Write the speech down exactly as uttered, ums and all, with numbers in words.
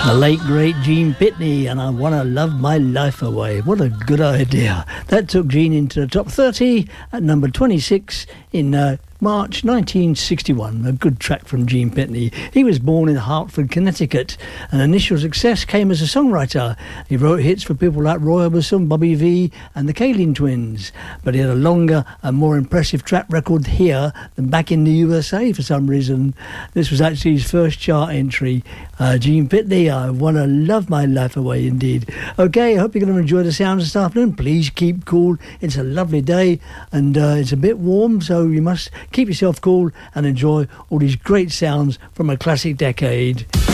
The late, great Gene Pitney, and I Want to Love My Life Away. What a good idea. That took Gene into the top thirty at number twenty-six in uh, March nineteen sixty-one. A good track from Gene Pitney. He was born in Hartford, Connecticut, and initial success came as a songwriter. He wrote hits for people like Roy Orbison, Bobby Vee and the Kalin Twins, but he had a longer and more impressive track record here than back in the U S A for some reason. This was actually his first chart entry. Uh, Gene Pitney, I Want to Love My Life Away, indeed. Okay, I hope you're going to enjoy the sounds this afternoon. Please keep cool. It's a lovely day and uh, it's a bit warm, so you must keep yourself cool and enjoy all these great sounds from a classic decade.